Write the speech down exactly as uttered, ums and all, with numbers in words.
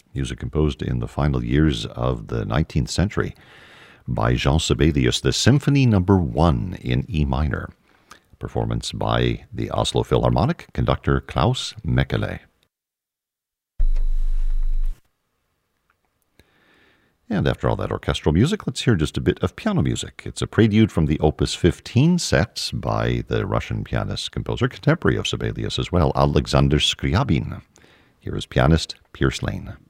music composed in the final years of the nineteenth century by Jean Sibelius, the Symphony Number One in E minor, performance by the Oslo Philharmonic conductor Klaus Mekele. And after all that orchestral music, let's hear just a bit of piano music. It's a prelude from the Opus fifteen set by the Russian pianist, composer, contemporary of Sibelius as well, Alexander Scriabin. Here is pianist Pierce Lane.